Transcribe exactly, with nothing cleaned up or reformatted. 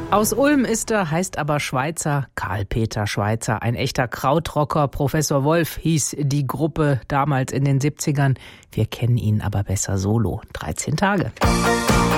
Aus Ulm ist er, heißt aber Schweitzer, Karl-Peter Schweitzer, ein echter Krautrocker. Professor Wolf hieß die Gruppe damals in den siebzigern. Wir kennen ihn aber besser solo. dreizehn Tage.